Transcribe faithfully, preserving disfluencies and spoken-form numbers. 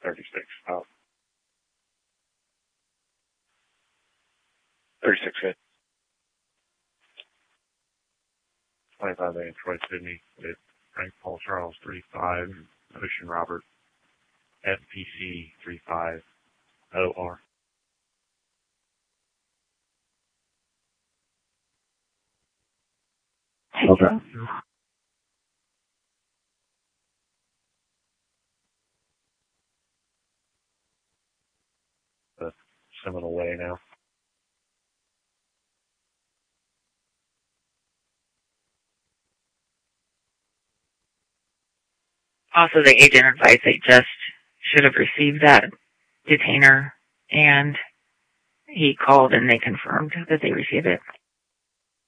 thirty-six. Oh. thirty-six hit. twenty-five A Troy Sydney with Frank Paul Charles three five, Ocean Robert, F P C three five, O R. Okay. The Seminole Way now. Also, the agent advised they just should have received that detainer, and he called and they confirmed that they received it.